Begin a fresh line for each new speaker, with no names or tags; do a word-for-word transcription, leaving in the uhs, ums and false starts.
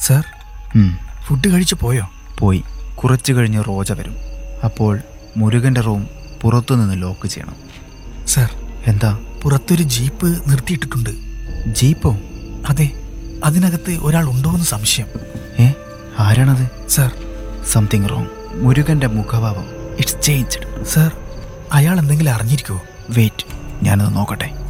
Sir, food കഴിച്ചു പോയോ?
പോയി. കുറച്ച് കഴിഞ്ഞ് റോജ വരും. അപ്പോൾ മുരുകൻ്റെ റൂം പുറത്തുനിന്ന് ലോക്ക് ചെയ്യണം.
സാർ,
എന്താ?
പുറത്തൊരു ജീപ്പ് നിർത്തിയിട്ടിട്ടുണ്ട്.
ജീപ്പോ?
അതെ, അതിനകത്ത് ഒരാൾ ഉണ്ടോയെന്ന് സംശയം.
ഏ, ആരാണത്?
Sir,
something wrong. മുരുകൻ്റെ മുഖഭാവം ഇറ്റ്സ് ചേഞ്ച്ഡ്.
സാർ, അയാൾ എന്തെങ്കിലും അറിഞ്ഞിരിക്കുമോ?
വെയിറ്റ്, ഞാനത് നോക്കട്ടെ.